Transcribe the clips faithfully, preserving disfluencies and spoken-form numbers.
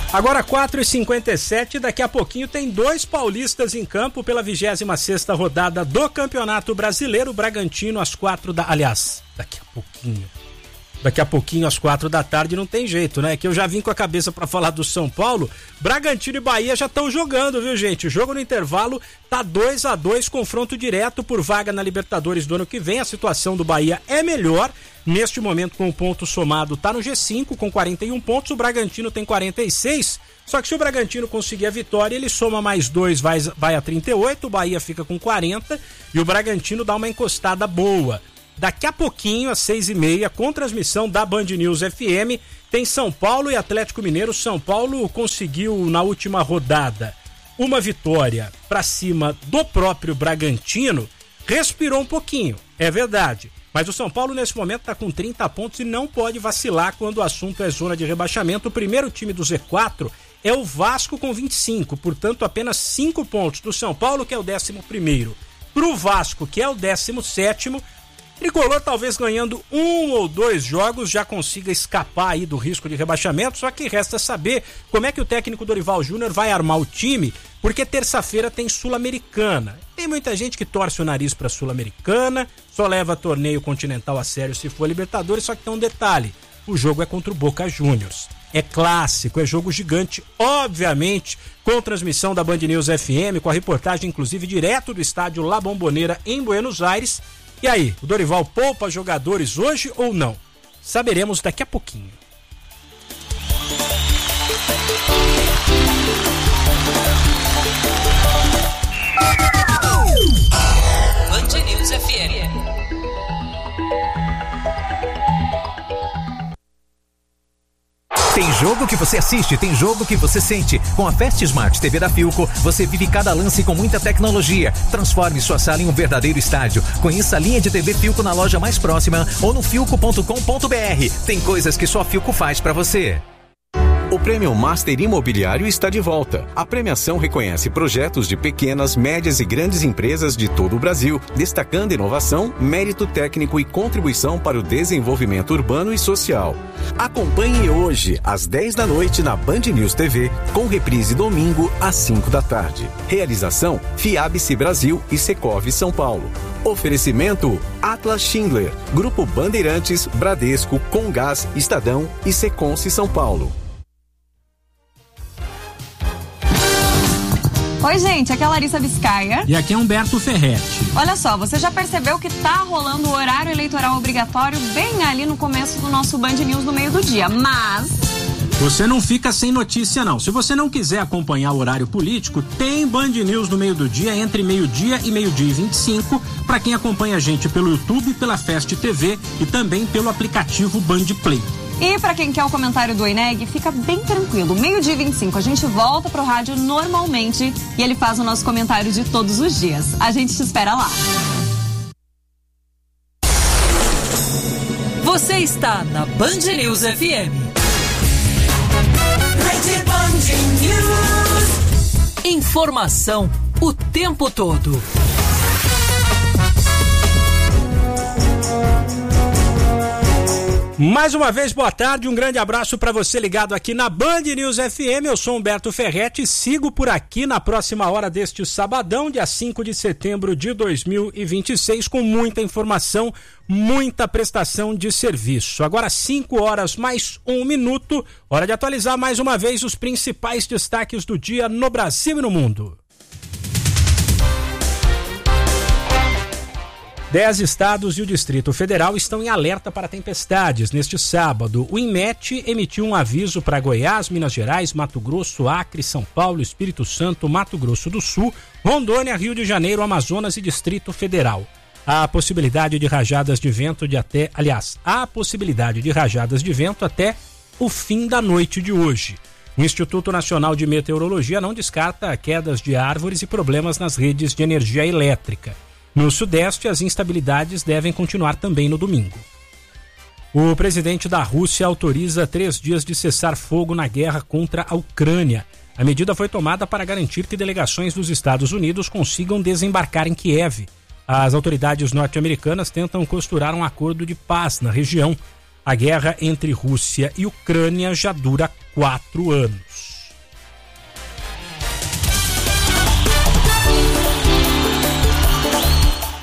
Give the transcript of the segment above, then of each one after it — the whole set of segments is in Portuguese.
Agora quatro e cinquenta e sete, daqui a pouquinho tem dois paulistas em campo pela vigésima sexta rodada do Campeonato Brasileiro. Bragantino às quatro da... Aliás, daqui a pouquinho. Daqui a pouquinho às quatro da tarde não tem jeito, né? É que eu já vim com a cabeça pra falar do São Paulo. Bragantino e Bahia já estão jogando, viu, gente? O jogo no intervalo tá dois a dois, confronto direto por vaga na Libertadores do ano que vem. A situação do Bahia é melhor. Neste momento, com o ponto somado, tá no G cinco com quarenta e um pontos. O Bragantino tem quarenta e seis. Só que se o Bragantino conseguir a vitória, ele soma mais dois, vai, vai a trinta e oito. O Bahia fica com quarenta e o Bragantino dá uma encostada boa. Daqui a pouquinho, às seis e meia, com transmissão da Band News F M, tem São Paulo e Atlético Mineiro. São Paulo conseguiu, na última rodada, uma vitória para cima do próprio Bragantino. Respirou um pouquinho, é verdade. Mas o São Paulo, nesse momento, está com trinta pontos e não pode vacilar quando o assunto é zona de rebaixamento. O primeiro time do Z quatro é o Vasco com vinte e cinco, portanto, apenas cinco pontos do São Paulo, que é o décimo primeiro. Para o Vasco, que é o décimo sétimo, Tricolor talvez ganhando um ou dois jogos já consiga escapar aí do risco de rebaixamento, só que resta saber como é que o técnico Dorival Júnior vai armar o time, porque terça-feira tem Sul-Americana. Tem muita gente que torce o nariz pra Sul-Americana, só leva torneio continental a sério se for Libertadores, só que tem um detalhe, o jogo é contra o Boca Juniors. É clássico, é jogo gigante, obviamente, com transmissão da Band News F M, com a reportagem inclusive direto do estádio La Bombonera em Buenos Aires. E aí, o Dorival poupa jogadores hoje ou não? Saberemos daqui a pouquinho. Band News F M. Tem jogo que você assiste, tem jogo que você sente. Com a Fast Smart T V da Philco, você vive cada lance com muita tecnologia. Transforme sua sala em um verdadeiro estádio. Conheça a linha de T V Philco na loja mais próxima ou no philco ponto com ponto b r. Tem coisas que só a Philco faz pra você. O Prêmio Master Imobiliário está de volta. A premiação reconhece projetos de pequenas, médias e grandes empresas de todo o Brasil, destacando inovação, mérito técnico e contribuição para o desenvolvimento urbano e social. Acompanhe hoje, às dez da noite, na Band News T V, com reprise domingo, às cinco da tarde. Realização, Fiabice Brasil e Secov São Paulo. Oferecimento, Atlas Schindler, Grupo Bandeirantes, Bradesco, Comgás, Estadão e Seconce São Paulo. Oi, gente, aqui é a Larissa Biscaia. E aqui é Humberto Ferretti. Olha só, você já percebeu que tá rolando o horário eleitoral obrigatório bem ali no começo do nosso Band News no meio do dia, mas... Você não fica sem notícia, não. Se você não quiser acompanhar o horário político, tem Band News no meio do dia, entre meio-dia e meio-dia e vinte e cinco, para quem acompanha a gente pelo YouTube, pela Fast T V e também pelo aplicativo Band Play. E para quem quer o comentário do Eneg, fica bem tranquilo. Meio-dia e vinte e cinco, a gente volta pro rádio normalmente e ele faz o nosso comentário de todos os dias. A gente te espera lá. Você está na Band News F M. Rede Band News. Informação o tempo todo. Mais uma vez, boa tarde, um grande abraço para você ligado aqui na Band News F M. Eu sou Humberto Ferretti e sigo por aqui na próxima hora deste sabadão, dia cinco de setembro de dois mil e vinte e seis, com muita informação, muita prestação de serviço. Agora cinco horas mais um minuto, hora de atualizar mais uma vez os principais destaques do dia no Brasil e no mundo. Dez estados e o Distrito Federal estão em alerta para tempestades. Neste sábado, o INMET emitiu um aviso para Goiás, Minas Gerais, Mato Grosso, Acre, São Paulo, Espírito Santo, Mato Grosso do Sul, Rondônia, Rio de Janeiro, Amazonas e Distrito Federal. Há a possibilidade de rajadas de vento de até... Aliás, há a possibilidade de rajadas de vento até o fim da noite de hoje. O Instituto Nacional de Meteorologia não descarta quedas de árvores e problemas nas redes de energia elétrica. No Sudeste, as instabilidades devem continuar também no domingo. O presidente da Rússia autoriza três dias de cessar-fogo na guerra contra a Ucrânia. A medida foi tomada para garantir que delegações dos Estados Unidos consigam desembarcar em Kiev. As autoridades norte-americanas tentam costurar um acordo de paz na região. A guerra entre Rússia e Ucrânia já dura quatro anos.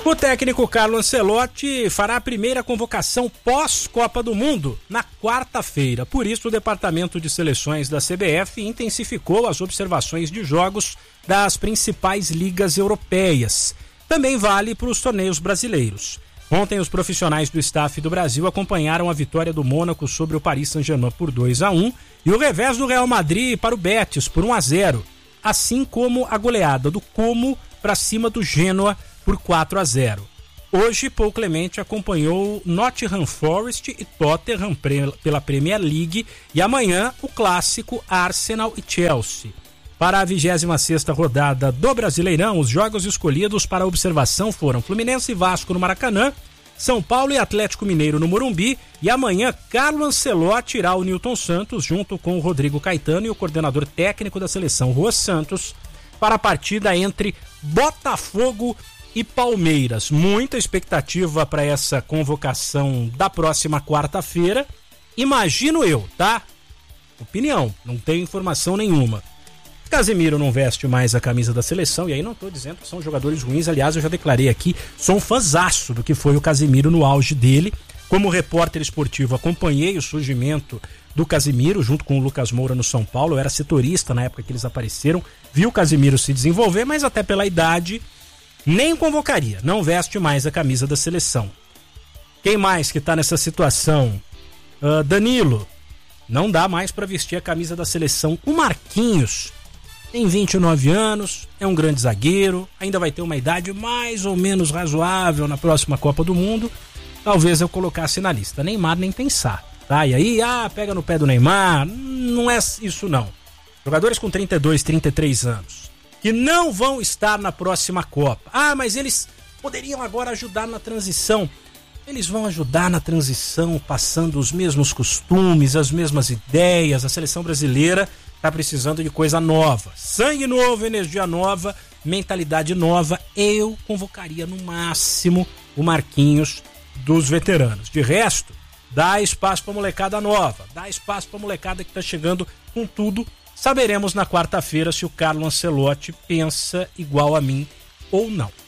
O técnico Carlo Ancelotti fará a primeira convocação pós-Copa do Mundo na quarta-feira. Por isso, o Departamento de Seleções da C B F intensificou as observações de jogos das principais ligas europeias. Também vale para os torneios brasileiros. Ontem, os profissionais do staff do Brasil acompanharam a vitória do Mônaco sobre o Paris Saint-Germain por dois a um e o revés do Real Madrid para o Betis por um a zero, assim como a goleada do Como para cima do Genoa por quatro a zero. Hoje, Paul Clemente acompanhou Nottingham Forest e Tottenham pela Premier League e amanhã o clássico Arsenal e Chelsea. Para a vigésima sexta rodada do Brasileirão, os jogos escolhidos para observação foram Fluminense e Vasco no Maracanã, São Paulo e Atlético Mineiro no Morumbi e amanhã Carlo Ancelotti irá ao Newton Santos junto com o Rodrigo Caetano e o coordenador técnico da seleção, Rua Santos, para a partida entre Botafogo e Palmeiras. Muita expectativa para essa convocação da próxima quarta-feira. Imagino eu, tá? Opinião, não tenho informação nenhuma. Casemiro não veste mais a camisa da seleção, e aí não estou dizendo que são jogadores ruins, aliás, eu já declarei aqui, sou um fãzaço do que foi o Casemiro no auge dele. Como repórter esportivo, acompanhei o surgimento do Casemiro junto com o Lucas Moura no São Paulo, eu era setorista na época que eles apareceram, vi o Casemiro se desenvolver, mas até pela idade nem convocaria, não veste mais a camisa da seleção. Quem mais que está nessa situação? Uh, Danilo, não dá mais para vestir a camisa da seleção. O Marquinhos tem vinte e nove anos, é um grande zagueiro, ainda vai ter uma idade mais ou menos razoável na próxima Copa do Mundo. Talvez eu colocasse na lista. Neymar nem pensar, tá? E aí, ah, pega no pé do Neymar, não é isso não. Jogadores com trinta e dois, trinta e três anos, que não vão estar na próxima Copa. Ah, mas eles poderiam agora ajudar na transição. Eles vão ajudar na transição, passando os mesmos costumes, as mesmas ideias. A seleção brasileira está precisando de coisa nova. Sangue novo, energia nova, mentalidade nova. Eu convocaria no máximo o Marquinhos dos veteranos. De resto, dá espaço para molecada nova, dá espaço para molecada que está chegando com tudo. Saberemos na quarta-feira se o Carlo Ancelotti pensa igual a mim ou não.